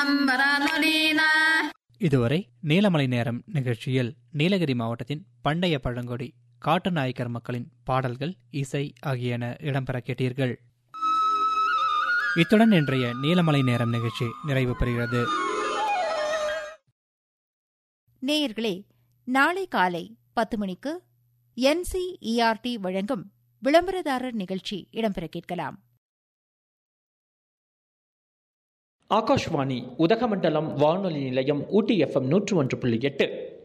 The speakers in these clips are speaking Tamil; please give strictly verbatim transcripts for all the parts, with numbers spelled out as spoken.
இதுவரை நீலமலை நேரம் நிகழ்ச்சியில் நீலகிரி மாவட்டத்தின் பண்டைய பழங்குடி காட்டு நாயக்கர் மக்களின் பாடல்கள், இசை ஆகியன இடம்பெற கேட்டீர்கள். இத்துடன் இன்றைய நீலமலை நேரம் நிகழ்ச்சி நிறைவு பெறுகிறது. நேயர்களே, நாளை காலை பத்து மணிக்கு என்சிஇஆர்டி வழங்கும் விளம்பரதாரர் நிகழ்ச்சி இடம்பெற கேட்கலாம். ஆகாஷ்வாணி உதகமண்டலம் வானொலி நிலையம், ஊட்டி எஃப்எம் நூற்று ஒன்று புள்ளி எட்டு.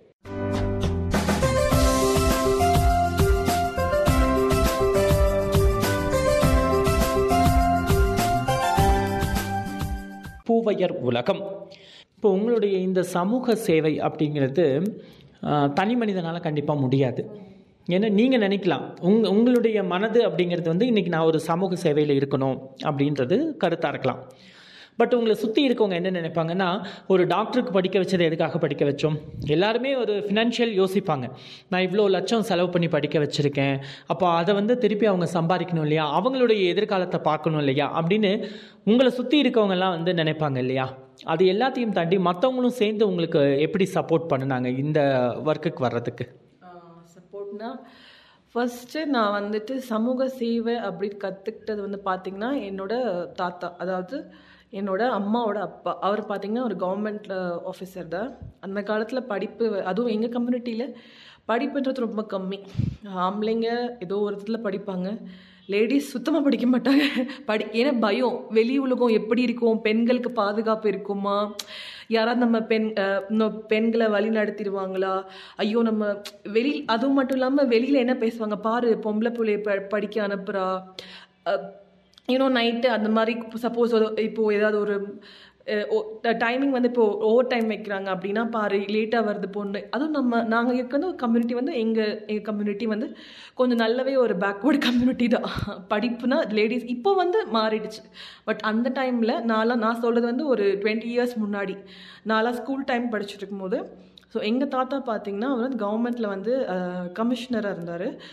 பூவையர் உலகம். இப்போ உங்களுடைய இந்த சமூக சேவை அப்படிங்கிறது தனி மனிதனால் கண்டிப்பாக முடியாது. ஏன்னா நீங்கள் நினைக்கலாம், உங் உங்களுடைய மனது அப்படிங்கிறது வந்து இன்றைக்கி நான் ஒரு சமூக சேவையில் இருக்கணும் அப்படின்றது கருத்தாக இருக்கலாம். பட் உங்களை சுற்றி இருக்கவங்க என்ன நினைப்பாங்கன்னா, ஒரு டாக்டருக்கு படிக்க வச்சதை எதுக்காக படிக்க வச்சோம்? எல்லாருமே ஒரு ஃபினான்ஷியல் யோசிப்பாங்க. நான் இவ்வளோ லட்சம் செலவு பண்ணி படிக்க வச்சுருக்கேன், அப்போ அதை வந்து திருப்பி அவங்க சம்பாதிக்கணும் இல்லையா, அவங்களுடைய எதிர்காலத்தை பார்க்கணும் இல்லையா அப்படின்னு உங்களை சுற்றி இருக்கவங்கெல்லாம் வந்து நினைப்பாங்க இல்லையா. அது எல்லாத்தையும் தாண்டி மற்றவங்களும் சேர்ந்து உங்களுக்கு எப்படி சப்போர்ட் பண்ணினாங்க இந்த ஒர்க்குக்கு வர்றதுக்கு? சப்போர்ட்னா, ஃபஸ்ட்டு நான் வந்துட்டு சமூக சேவை அப்படி கற்றுக்கிட்டது வந்து பார்த்திங்கன்னா, என்னோட தாத்தா, அதாவது என்னோட அம்மாவோட அப்பா. அவர் பார்த்திங்கன்னா ஒரு கவர்மெண்ட் ஆஃபீஸர் தான். அந்த காலத்தில் படிப்பு, அதுவும் எங்கள் கம்யூனிட்டியில் படிப்புன்றது ரொம்ப கம்மி. ஆம்பளைங்க ஏதோ ஒரு இடத்துல படிப்பாங்க, லேடிஸ் சுத்தமாக படிக்க மாட்டாங்க. படி ஏன்னா பயம், வெளி உலகம் எப்படி இருக்கும், பெண்களுக்கு பாதுகாப்பு இருக்குமா, யாராவது நம்ம பெண் இன்னும் பெண்களை வழி நடத்திடுவாங்களா, ஐயோ நம்ம வெளி, அதுவும் மட்டும் இல்லாமல் வெளியில் என்ன பேசுவாங்க பாரு, பொம்பளை பிள்ளைய ப படிக்க அனுப்புகிறா, யூனோ நைட்டு அந்த மாதிரி. சப்போஸ் இப்போது ஏதாவது ஒரு டைமிங் வந்து இப்போது ஓவர் டைம் வைக்கிறாங்க அப்படின்னா பாரு லேட்டாக வருது பொண்ணு. அதுவும் நம்ம நாங்கள் இருக்கிற கம்யூனிட்டி வந்து எங்கள் எங்கள் கம்யூனிட்டி வந்து கொஞ்சம் நல்லாவே ஒரு பேக்வேர்டு கம்யூனிட்டி தான். படிப்புனா லேடிஸ் இப்போ வந்து மாறிடுச்சு. பட் அந்த டைமில் நான்லாம், நான் சொல்கிறது வந்து ஒரு டுவெண்ட்டி இயர்ஸ் முன்னாடி நான்லாம் ஸ்கூல் டைம் படிச்சுட்டு இருக்கும்போது, ஸோ எங்கள் தாத்தா பார்த்திங்கன்னா அவர் வந்து கவர்மெண்ட்டில் வந்து கமிஷனராக இருந்தார்.